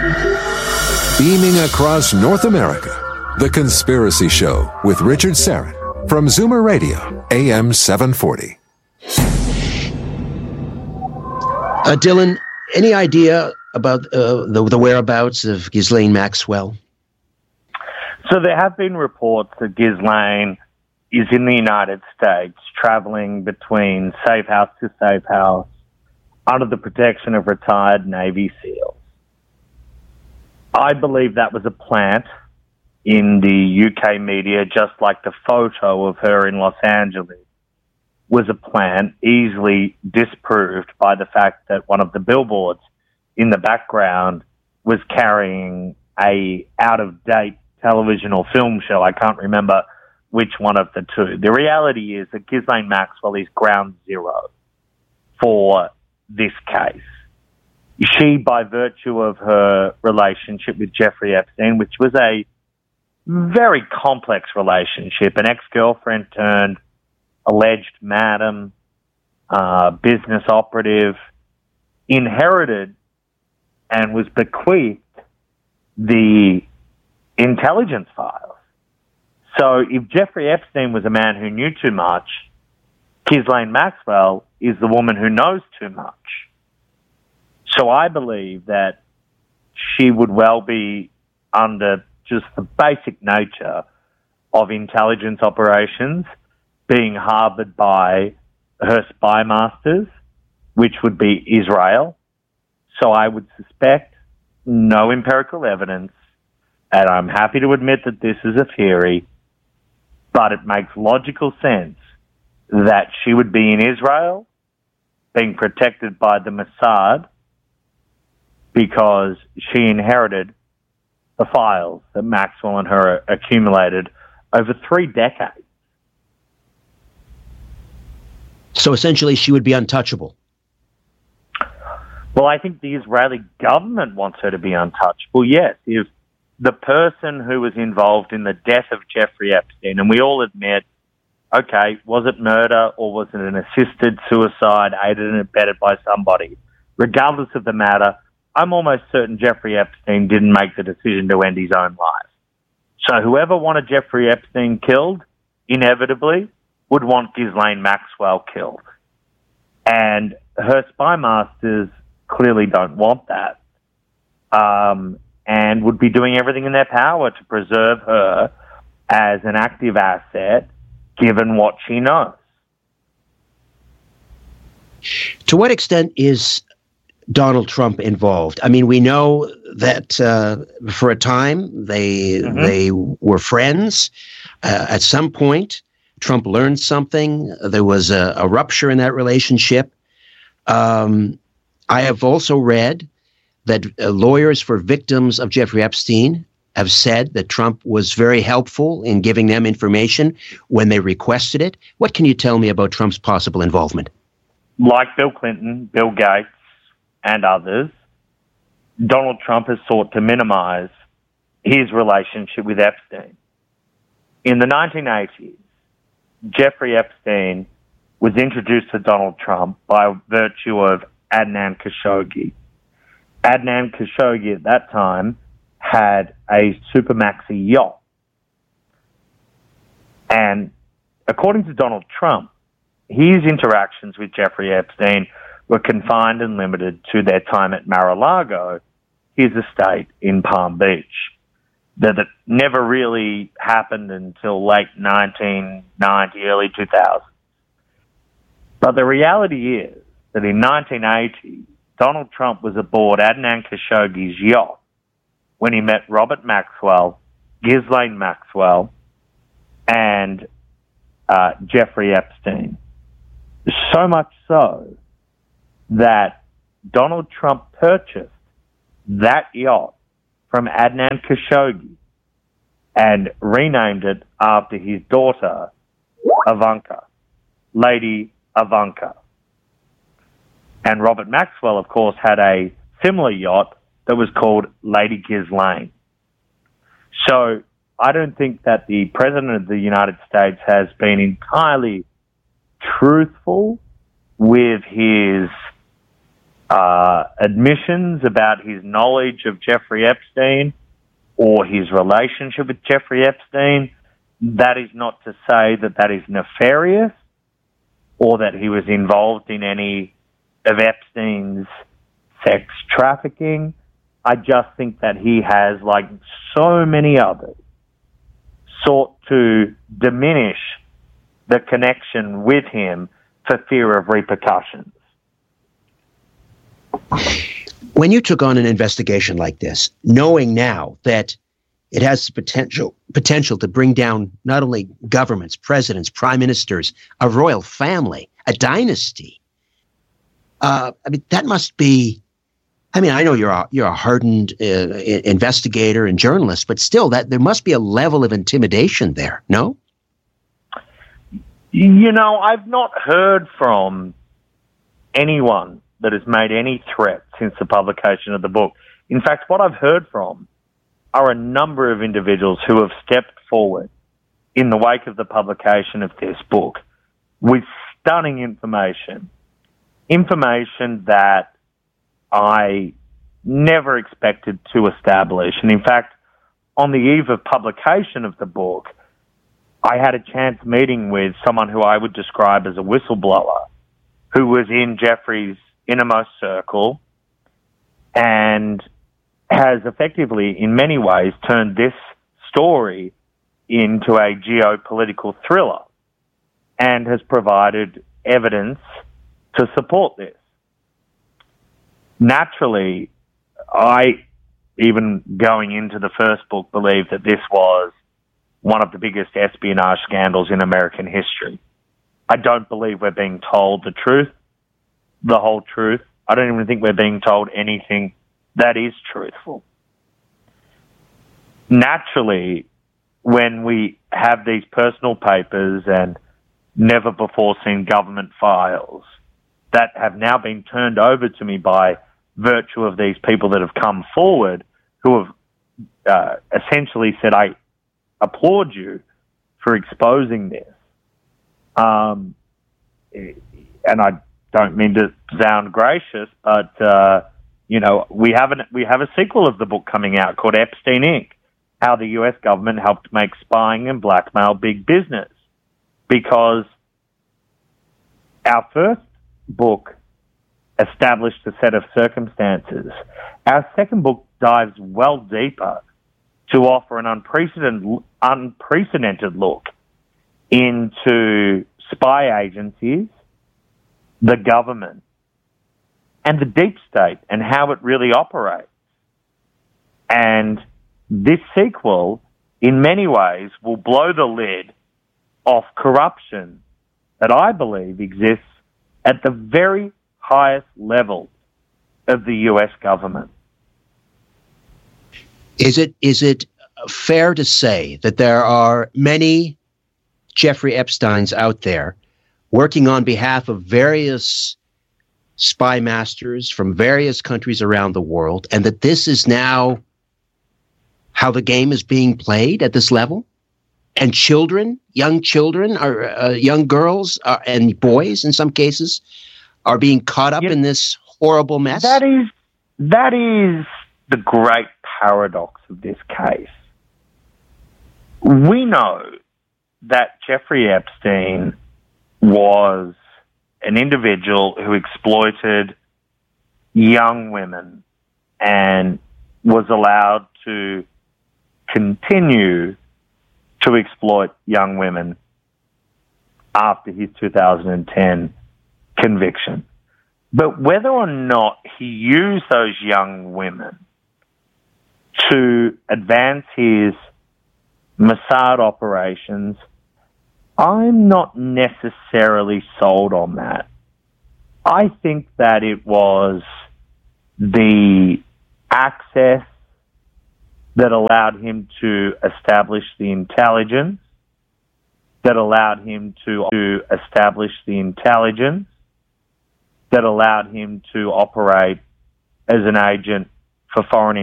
Beaming across North America, The Conspiracy Show with Richard Syrett from Zoomer Radio, AM 740. Dylan, any idea about the whereabouts of Ghislaine Maxwell? So there have been reports that Ghislaine is in the United States, traveling between safe house to safe house under the protection of retired Navy SEALs. I believe that was a plant in the UK media, just like the photo of her in Los Angeles was a plant, easily disproved by the fact that one of the billboards in the background was carrying a out-of-date television or film show. I can't remember which one of the two. The reality is that Ghislaine Maxwell is ground zero for this case. She, by virtue of her relationship with Jeffrey Epstein, which was a very complex relationship, an ex-girlfriend turned alleged madam, business operative, inherited and was bequeathed the intelligence files. So if Jeffrey Epstein was a man who knew too much, Ghislaine Maxwell is the woman who knows too much. So I believe that she would well be under just the basic nature of intelligence operations being harbored by her spy masters, which would be Israel. So I would suspect, no empirical evidence, and I'm happy to admit that this is a theory, but it makes logical sense that she would be in Israel, being protected by the Mossad, because she inherited the files that Maxwell and her accumulated over 3 decades. So essentially she would be untouchable. Well, I think the Israeli government wants her to be untouchable, yes. If the person who was involved in the death of Jeffrey Epstein, and we all admit, okay, was it murder or was it an assisted suicide, aided and abetted by somebody? Regardless of the matter, I'm almost certain Jeffrey Epstein didn't make the decision to end his own life. So whoever wanted Jeffrey Epstein killed, inevitably, would want Ghislaine Maxwell killed. And her spy masters clearly don't want that, and would be doing everything in their power to preserve her as an active asset, given what she knows. To what extent is Donald Trump involved? I mean, we know that for a time they were friends. At some point, Trump learned something. There was a rupture in that relationship. I have also read that lawyers for victims of Jeffrey Epstein have said that Trump was very helpful in giving them information when they requested it. What can you tell me about Trump's possible involvement? Like Bill Clinton, Bill Gates, and others, Donald Trump has sought to minimize his relationship with Epstein. In the 1980s, Jeffrey Epstein was introduced to Donald Trump by virtue of Adnan Khashoggi. Adnan Khashoggi at that time had a super maxi yacht. And according to Donald Trump, his interactions with Jeffrey Epstein were confined and limited to their time at Mar-a-Lago, his estate in Palm Beach. That it never really happened until late 1990, early 2000. But the reality is that in 1980, Donald Trump was aboard Adnan Khashoggi's yacht when he met Robert Maxwell, Ghislaine Maxwell, and Jeffrey Epstein. So much so that Donald Trump purchased that yacht from Adnan Khashoggi and renamed it after his daughter, Ivanka, Lady Ivanka. And Robert Maxwell, of course, had a similar yacht that was called Lady Ghislaine. So I don't think that the President of the United States has been entirely truthful with his admissions about his knowledge of Jeffrey Epstein or his relationship with Jeffrey Epstein, that is not to say that that is nefarious or that he was involved in any of Epstein's sex trafficking. I just think that he has, like so many others, sought to diminish the connection with him for fear of repercussions. When you took on an investigation like this, knowing now that it has the potential to bring down not only governments, presidents, prime ministers, a royal family, a dynasty, that must be. I mean, I know you're a hardened investigator and journalist, but still, that there must be a level of intimidation there. No? You know, I've not heard from anyone that has made any threat since the publication of the book. In fact, what I've heard from are a number of individuals who have stepped forward in the wake of the publication of this book with stunning information that I never expected to establish. And in fact, on the eve of publication of the book, I had a chance meeting with someone who I would describe as a whistleblower who was in Jeffrey's innermost circle and has effectively, in many ways, turned this story into a geopolitical thriller and has provided evidence to support this. Naturally, I, even going into the first book, believed that this was one of the biggest espionage scandals in American history. I don't believe we're being told the truth, the whole truth. I don't even think we're being told anything that is truthful. Naturally, when we have these personal papers and never before seen government files that have now been turned over to me by virtue of these people that have come forward who have essentially said, I applaud you for exposing this. And I don't mean to sound gracious, but, we have a sequel of the book coming out called Epstein, Inc., how the U.S. government helped make spying and blackmail big business. Because our first book established a set of circumstances. Our second book dives well deeper to offer an unprecedented look into spy agencies, the government, and the deep state and how it really operates. And this sequel, in many ways, will blow the lid off corruption that I believe exists at the very highest level of the U.S. government. Is it fair to say that there are many Jeffrey Epsteins out there working on behalf of various spy masters from various countries around the world, and that this is now how the game is being played at this level? And young children, young girls and boys in some cases, are being caught up in this horrible mess? That is the great paradox of this case. We know that Jeffrey Epstein was an individual who exploited young women and was allowed to continue to exploit young women after his 2010 conviction. But whether or not he used those young women to advance his Mossad operations, I'm not necessarily sold on that. I think that it was the access that allowed him to establish the intelligence, that allowed him to operate as an agent for foreign